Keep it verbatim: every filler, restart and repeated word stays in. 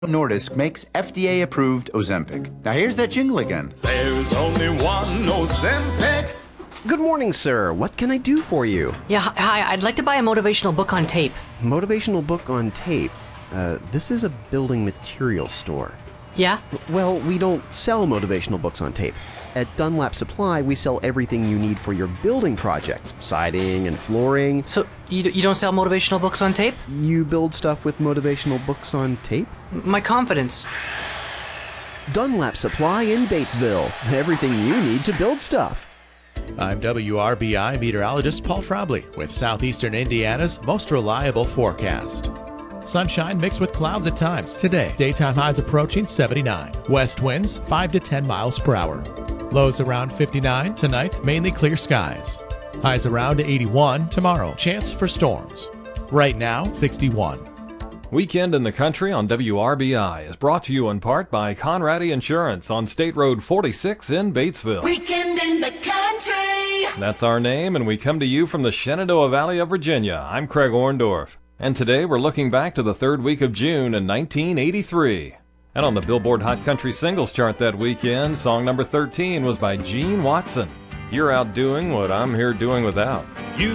Nordisk makes F D A-approved Ozempic. Now here's that jingle again. There's only one Ozempic. Good morning, sir. What can I do for you? Yeah, hi. I'd like to buy a motivational book on tape. Motivational book on tape? Uh, this is a building material store. Yeah? Well, we don't sell motivational books on tape. At Dunlap Supply, we sell everything you need for your building projects. Siding and flooring. So, you, d- you don't sell motivational books on tape? You build stuff with motivational books on tape? My confidence. Dunlap Supply in Batesville. Everything you need to build stuff. I'm W R B I meteorologist Paul Trombley with Southeastern Indiana's most reliable forecast. Sunshine mixed with clouds at times. Today, daytime highs approaching seventy-nine. West winds five to ten miles per hour. Lows around fifty-nine. Tonight, mainly clear skies. Highs around eighty-one. Tomorrow, chance for storms. Right now, sixty-one. Weekend in the Country on W R B I is brought to you in part by Conradi Insurance on State Road forty-six in Batesville. Weekend in the Country. That's our name, and we come to you from the Shenandoah Valley of Virginia. I'm Craig Orndorff, and today we're looking back to the third week of June in nineteen eighty-three. And on the Billboard Hot Country Singles Chart that weekend, song number thirteen was by Gene Watson. You're out doing what I'm here doing without. You